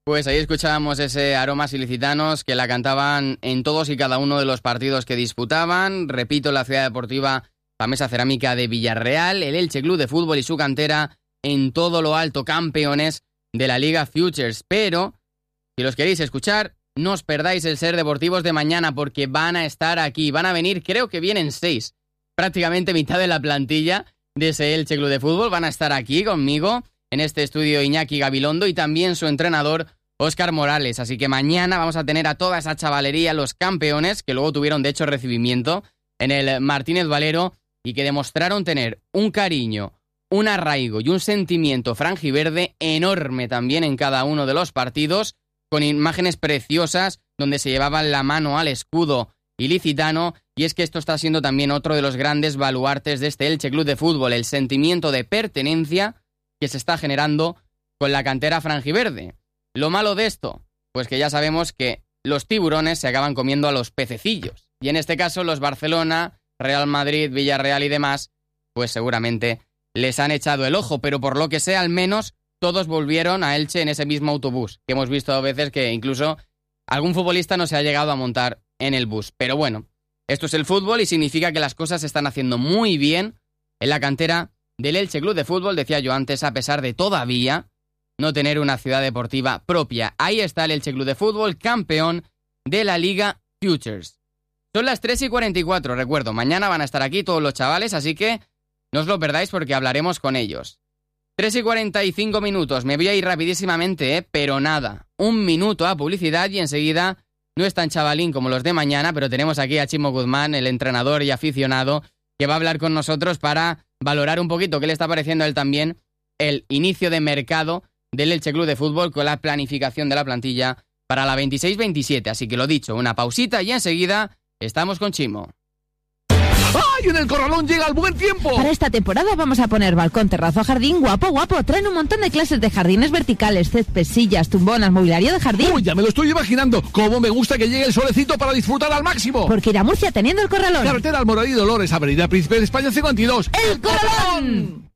Pues ahí escuchábamos ese Aromas Ilicitanos que la cantaban en todos y cada uno de los partidos que disputaban. Repito, la Ciudad Deportiva, la Mesa Cerámica de Villarreal, el Elche Club de Fútbol y su cantera en todo lo alto, campeones de la Liga Futures. Pero, si los queréis escuchar, no os perdáis el Ser Deportivos de mañana porque van a estar aquí. Van a venir, creo que vienen 6, prácticamente mitad de la plantilla de ese Elche Club de Fútbol. Van a estar aquí conmigo en este estudio Iñaki Gabilondo y también su entrenador Óscar Morales. Así que mañana vamos a tener a toda esa chavalería, los campeones, que luego tuvieron de hecho recibimiento en el Martínez Valero y que demostraron tener un cariño, un arraigo y un sentimiento franjiverde enorme también en cada uno de los partidos, con imágenes preciosas donde se llevaban la mano al escudo ilicitano. Y es que esto está siendo también otro de los grandes baluartes de este Elche Club de Fútbol, el sentimiento de pertenencia que se está generando con la cantera franjiverde. Lo malo de esto, pues que ya sabemos que los tiburones se acaban comiendo a los pececillos. Y en este caso los Barcelona, Real Madrid, Villarreal y demás, pues seguramente les han echado el ojo. Pero por lo que sea, al menos todos volvieron a Elche en ese mismo autobús. Que hemos visto a veces que incluso algún futbolista no se ha llegado a montar en el bus. Pero bueno, esto es el fútbol y significa que las cosas se están haciendo muy bien en la cantera del Elche Club de Fútbol, decía yo antes, a pesar de todavía no tener una ciudad deportiva propia. Ahí está el Elche Club de Fútbol, campeón de la Liga Futures. Son las 3:44, recuerdo, mañana van a estar aquí todos los chavales, así que no os lo perdáis porque hablaremos con ellos. 3:45 minutos, me voy a ir rapidísimamente, pero nada, 1 minuto a publicidad y enseguida no es tan chavalín como los de mañana, pero tenemos aquí a Chimo Guzmán, el entrenador y aficionado, que va a hablar con nosotros para valorar un poquito qué le está pareciendo a él también el inicio de mercado del Elche Club de Fútbol con la planificación de la plantilla para la 26-27. Así que lo dicho, una pausita y enseguida estamos con Chimo. ¡Ay! En el Corralón llega el buen tiempo. Para esta temporada vamos a poner balcón, terrazo, jardín, guapo. Traen un montón de clases de jardines verticales, césped, sillas, tumbonas, mobiliario de jardín. Uy, ya me lo estoy imaginando. Cómo me gusta que llegue el solecito para disfrutar al máximo. Porque ir a Murcia teniendo el Corralón. Carretera Almoradí Dolores, Avenida Príncipe de España 52. ¡El Corralón!